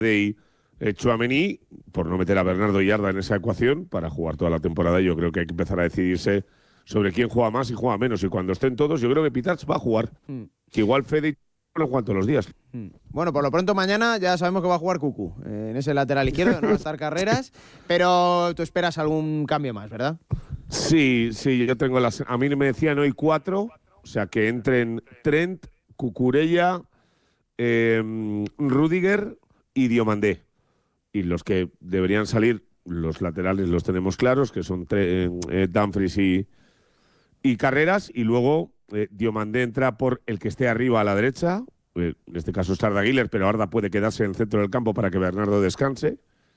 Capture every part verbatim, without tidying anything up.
de eh, Tchouaméni, por no meter a Bernardo y Arda en esa ecuación, para jugar toda la temporada. Yo creo que hay que empezar a decidirse sobre quién juega más y juega menos. Y cuando estén todos, yo creo que Pitarch va a jugar. Mm. Que igual Fede no juegan todos los días. Mm. Bueno, por lo pronto mañana ya sabemos que va a jugar Cucu eh, en ese lateral izquierdo, no va a estar Carreras, pero tú esperas algún cambio más, ¿verdad? Sí, sí, yo tengo las... A mí me decían hoy cuatro, o sea, que entren Trent, Cucurella, eh, Rüdiger y Diomandé. Y los que deberían salir, los laterales los tenemos claros, que son eh, Dumfries y, y Carreras, y luego eh, Diomandé entra por el que esté arriba a la derecha, eh, en este caso es Arda Güler, pero Arda puede quedarse en el centro del campo para que Bernardo descanse,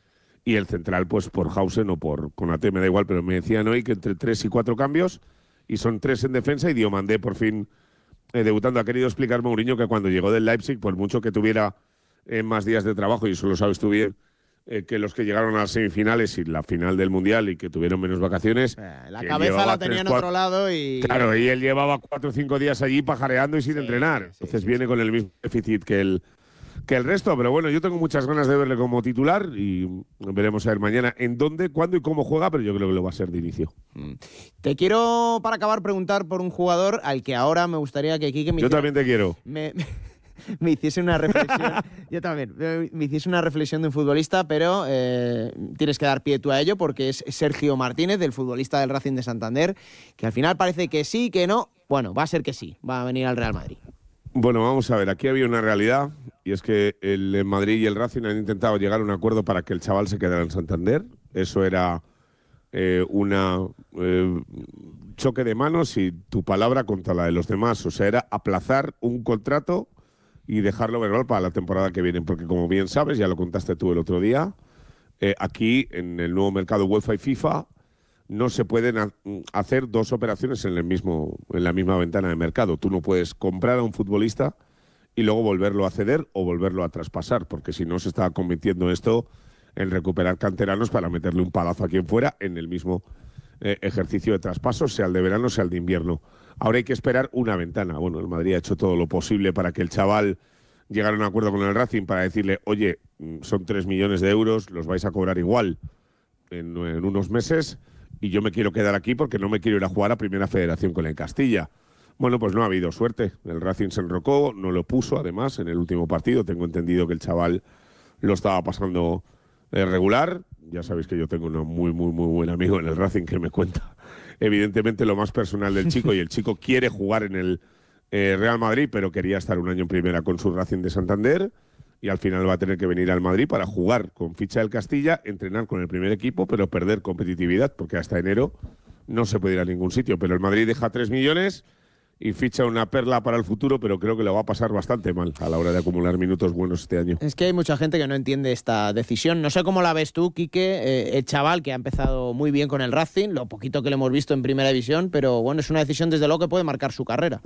y el central pues por Hausen o por Konaté, me da igual, pero me decían hoy que entre tres y cuatro cambios, y son tres en defensa, y Diomandé por fin eh, debutando. Ha querido explicar Mourinho que cuando llegó del Leipzig, por mucho que tuviera eh, más días de trabajo, y eso lo sabes tú bien, Eh, que los que llegaron a las semifinales y la final del Mundial y que tuvieron menos vacaciones. Eh, la cabeza la tenía en otro lado y... Claro, y él llevaba cuatro o cinco días allí pajareando y sin sí, entrenar. Sí, Entonces sí, viene sí. con el mismo déficit que el, que el resto. Pero bueno, yo tengo muchas ganas de verle como titular y veremos a ver mañana en dónde, cuándo y cómo juega, pero yo creo que lo va a ser de inicio. Te quiero, para acabar, preguntar por un jugador al que ahora me gustaría que Quique me Yo hiciera... también te quiero. Me... me hiciese una reflexión, yo también, me hiciese una reflexión de un futbolista, pero eh, tienes que dar pie tú a ello porque es Sergio Martínez, del futbolista del Racing de Santander, que al final parece que sí, que no, bueno, va a ser que sí, va a venir al Real Madrid. Bueno, vamos a ver, aquí había una realidad y es que el Madrid y el Racing han intentado llegar a un acuerdo para que el chaval se quedara en Santander. Eso era eh, una eh, choque de manos y tu palabra contra la de los demás, o sea, era aplazar un contrato y dejarlo verbal para la temporada que viene, porque como bien sabes, ya lo contaste tú el otro día, eh, aquí en el nuevo mercado UEFA y FIFA no se pueden ha hacer dos operaciones en, el mismo, en la misma ventana de mercado. Tú no puedes comprar a un futbolista y luego volverlo a ceder o volverlo a traspasar, porque si no se está convirtiendo esto en recuperar canteranos para meterle un palazo a quien fuera en el mismo eh, ejercicio de traspaso, sea el de verano, sea el de invierno. Ahora hay que esperar una ventana. Bueno, el Madrid ha hecho todo lo posible para que el chaval llegara a un acuerdo con el Racing para decirle, oye, son tres millones de euros, los vais a cobrar igual en, en unos meses y yo me quiero quedar aquí porque no me quiero ir a jugar a Primera Federación con el Castilla. Bueno, pues no ha habido suerte. El Racing se enrocó, no lo puso además en el último partido. Tengo entendido que el chaval lo estaba pasando eh, regular. Ya sabéis que yo tengo un muy, muy, muy buen amigo en el Racing que me cuenta evidentemente lo más personal del chico, y el chico quiere jugar en el eh, Real Madrid, pero quería estar un año en primera con su Racing de Santander y al final va a tener que venir al Madrid para jugar con ficha del Castilla, entrenar con el primer equipo, pero perder competitividad porque hasta enero no se puede ir a ningún sitio. Pero el Madrid deja tres millones y ficha una perla para el futuro, pero creo que lo va a pasar bastante mal a la hora de acumular minutos buenos este año. Es que hay mucha gente que no entiende esta decisión. No sé cómo la ves tú, Quique, eh, el chaval que ha empezado muy bien con el Racing, lo poquito que le hemos visto en Primera División, pero bueno, es una decisión desde luego que puede marcar su carrera.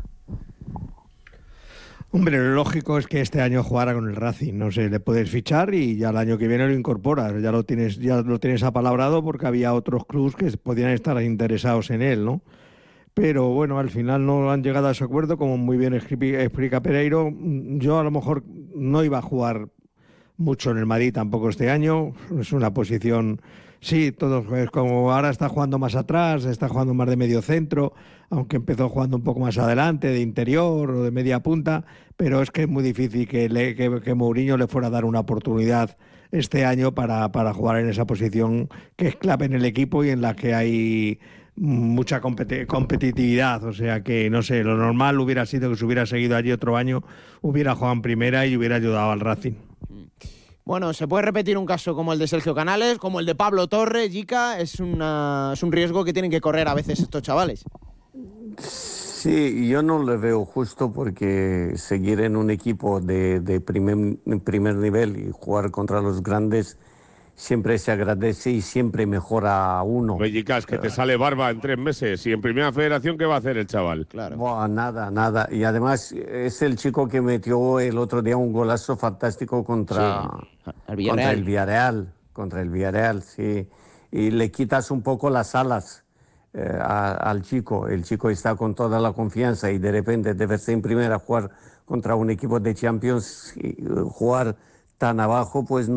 Hombre, lo lógico es que este año jugara con el Racing, no sé, le puedes fichar y ya el año que viene lo incorporas, ya lo tienes, ya lo tienes apalabrado porque había otros clubes que podían estar interesados en él, ¿no? Pero bueno, al final no han llegado a ese acuerdo, como muy bien explica Pereiro. Yo a lo mejor no iba a jugar mucho en el Madrid tampoco este año, es una posición, sí, todo es como ahora está jugando más atrás, está jugando más de medio centro, aunque empezó jugando un poco más adelante, de interior o de media punta, pero es que es muy difícil que, le, que, que Mourinho le fuera a dar una oportunidad este año para, para jugar en esa posición que es clave en el equipo y en la que hay mucha competi- competitividad, o sea que no sé, lo normal hubiera sido que se hubiera seguido allí otro año, hubiera jugado en primera y hubiera ayudado al Racing. Bueno, se puede repetir un caso como el de Sergio Canales, como el de Pablo Torre, Jica, es, una, es un riesgo que tienen que correr a veces estos chavales. Sí, yo no le veo justo porque seguir en un equipo de, de primer, primer nivel y jugar contra los grandes siempre se agradece y siempre mejora a uno. Oye, Jica, es que te sale barba en tres meses y en Primera Federación, ¿qué va a hacer el chaval? Claro. Buah, nada, nada. Y además es el chico que metió el otro día un golazo fantástico contra, sí, el Villarreal. contra el Villarreal. Contra el Villarreal, sí. Y le quitas un poco las alas eh, a, al chico. El chico está con toda la confianza y de repente de verse en primera jugar contra un equipo de Champions, y, uh, jugar tan abajo, pues